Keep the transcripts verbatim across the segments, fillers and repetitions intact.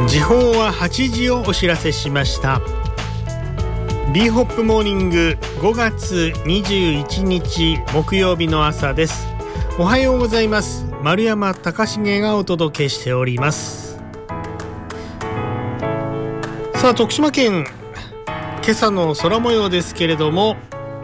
時報ははちじをお知らせしました。 B ホップモーニングごがつにじゅういちにち木曜日の朝です。おはようございます。丸山貴重がお届けしております。さあ、徳島県今朝の空模様ですけれども、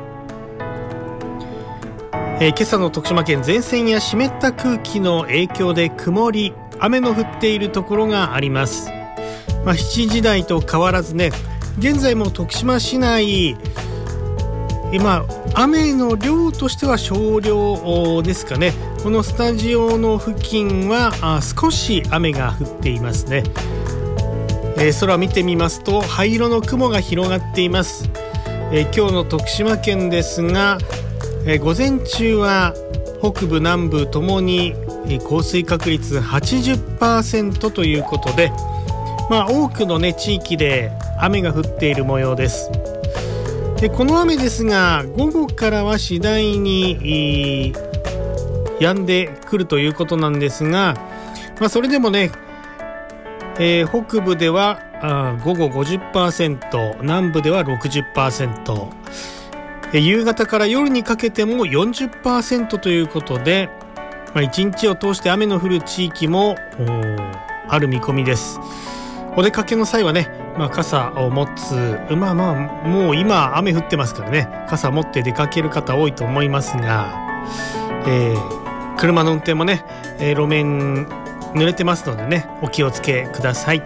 えー、今朝の徳島県、前線や湿った空気の影響で曇り、雨の降っているところがあります。まあ、しちじ台と変わらずね、現在も徳島市内、今雨の量としては少量ですかね。このスタジオの付近はあ少し雨が降っていますね。えー、空を見てみますと灰色の雲が広がっています。えー、今日の徳島県ですが、えー、午前中は北部南部ともに降水確率 はちじゅっパーセント ということで、まあ、多くの、ね、地域で雨が降っている模様です。でこの雨ですが、午後からは次第に止んでくるということなんですが、まあ、それでもね、えー、北部ではあ午後 ごじゅっパーセント、南部では ろくじゅっパーセント、えー、夕方から夜にかけても よんじゅっパーセント ということで、まあ、一日を通して雨の降る地域もある見込みです。お出かけの際はね、まあ、傘を持つ、まあまあもう今雨降ってますからね、傘持って出かける方多いと思いますが、えー、車の運転もね、えー、路面濡れてますのでね、お気をつけください。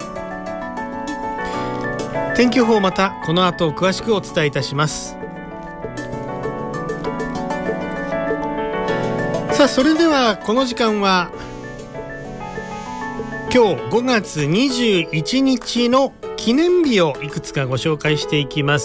天気予報、またこの後詳しくお伝えいたします。さあ、それではこの時間は今日ごがつにじゅういちにちの記念日をいくつかご紹介していきます。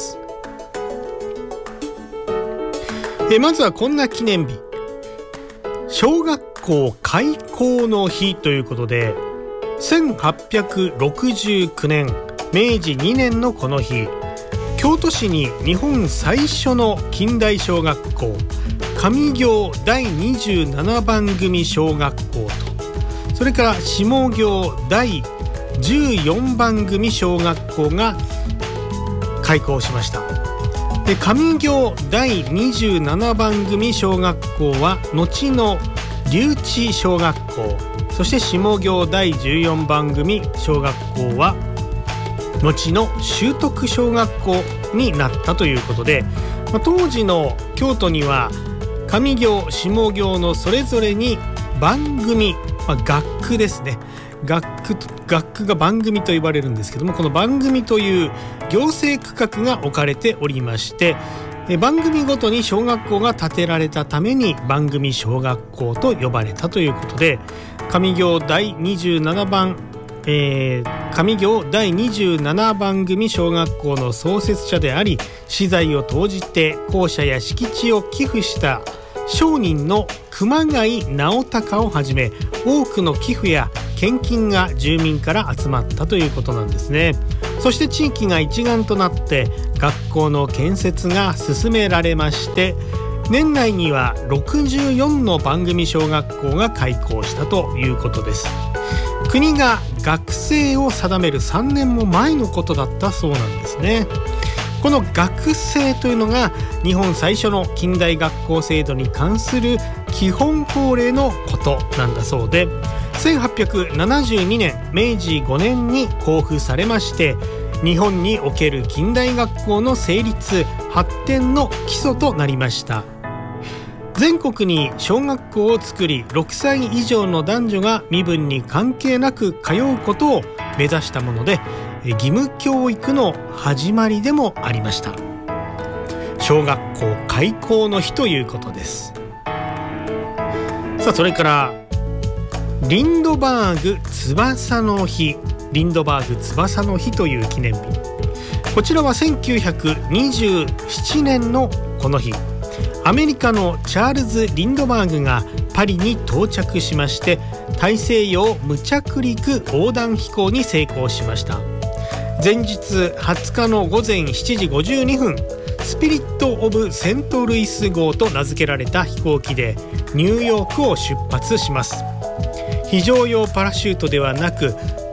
えまずはこんな記念日、小学校開校の日ということで、せんはっぴゃくろくじゅうきゅうねんめいじにねんのこの日、京都市に日本最初の近代小学校、上京だいにじゅうななばん組小学校と、それから下京だいじゅうよんばん組小学校が開校しました。で上京だいにじゅうななばん組小学校は後の留置小学校、そして下京だいじゅうよんばん組小学校は後の修徳小学校になったということで、まあ、当時の京都には上京下京のそれぞれに番組、まあ、学区ですね、学区、学区が番組と呼ばれるんですけども、この番組という行政区画が置かれておりまして、え番組ごとに小学校が建てられたために番組小学校と呼ばれたということで、上京だいにじゅうななばん、えー、上京だいにじゅうななばん組小学校の創設者であり、私財を投じて校舎や敷地を寄付した商人の熊谷直隆をはじめ、多くの寄付や献金が住民から集まったということなんですね。そして地域が一丸となって学校の建設が進められまして、年内にはろくじゅうよんの番組小学校が開校したということです。国が学制を定めるさんねんも前のことだったそうなんですね。この学制というのが日本最初の近代学校制度に関する基本法令のことなんだそうで、せんはっぴゃくななじゅうにねんめいじごねんに公布されまして、日本における近代学校の成立発展の基礎となりました。全国に小学校を作り、ろくさい以上の男女が身分に関係なく通うことを目指したもので、義務教育の始まりでもありました。小学校開校の日ということです。さあ、それからリンドバーグ翼の日、リンドバーグ翼の日という記念日、こちらはせんきゅうひゃくにじゅうななねんのこの日、アメリカのチャールズ・リンドバーグがパリに到着しまして、大西洋無着陸横断飛行に成功しました。前日はつかのごぜんしちじごじゅうにふん、スピリット・オブ・セントルイス号と名付けられた飛行機でニューヨークを出発します。非常用パラシュートではなく、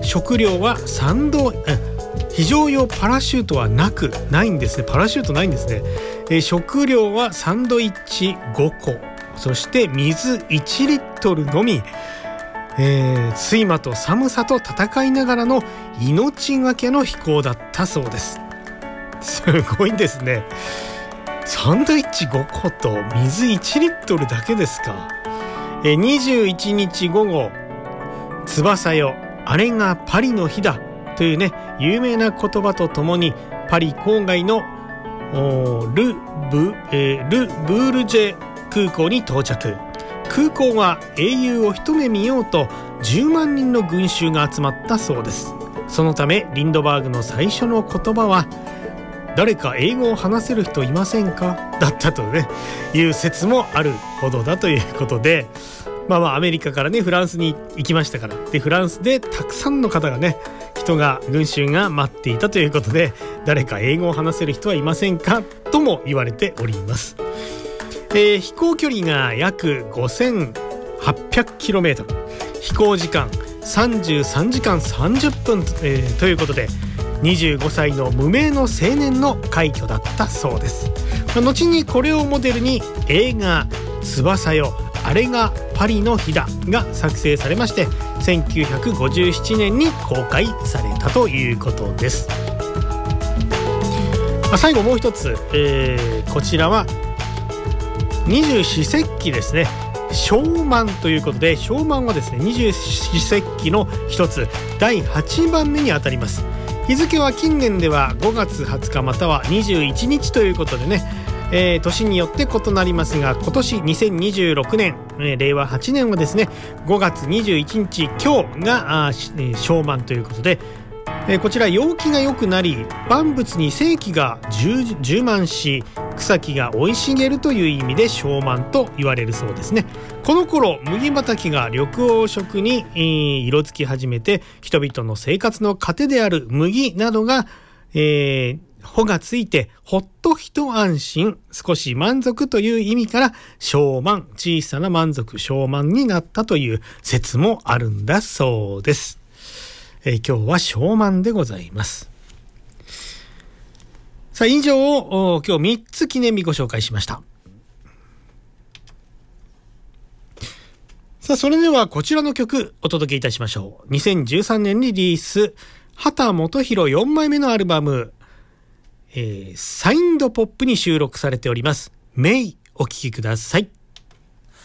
食料はサンド非常用パラシュートはなくないんですね。パラシュートないんですね。え食料はサンドイッチごこ、そして水いちリットルのみ。えー、睡魔と寒さと戦いながらの命がけの飛行だったそうです。すごいですね。サンドイッチごこと水いちリットルだけですか。えー、にじゅういちにち午後、翼よあれがパリの日だというね有名な言葉とともにパリ郊外のルブ、えー、ルブールジェ空港に到着。空港は英雄を一目見ようとじゅうまんにんの群衆が集まったそうです。そのためリンドバーグの最初の言葉は誰か英語を話せる人いませんかだったとねいう説もあるほどだということで、まあまあアメリカからねフランスに行きましたから、でフランスでたくさんの方がね人が群衆が待っていたということで、誰か英語を話せる人はいませんかとも言われております。えー、飛行距離が約 ごせんはっぴゃくキロメートル、 飛行時間さんじゅうさんじかんさんじゅっぷん、えー、ということでにじゅうごさいの無名の青年の快挙だったそうです。後にこれをモデルに映画翼よあれがパリの日だが作成されまして、せんきゅうひゃくごじゅうななねんに公開されたということです。まあ、最後もう一つ、えー、こちらは二十四節気ですね。小満ということで、小満はですね二十四節気の一つだいはちばんめにあたります。日付は近年ではごがつはつかまたはにじゅういちにちということでね、えー、年によって異なりますが、今年にせんにじゅうろくねん、えー、れいわはちねんはですねごがつにじゅういちにち今日があ、えー、小満ということで、えー、こちら陽気が良くなり万物に生気が充満し草木が生い茂るという意味で小満と言われるそうですね。この頃麦畑が緑黄色に、えー、色づき始めて、人々の生活の糧である麦などが、えー、穂がついてほっと一安心、少し満足という意味から小満、小さな満足、小満になったという説もあるんだそうです。えー、今日は小満でございます。さあ以上を今日みっつ記念日ご紹介しました。さあそれではこちらの曲お届けいたしましょう。にせんじゅうさんねんにリリース、秦基博よんまいめのアルバム、えー、サインドポップに収録されております。メイ、お聴きください。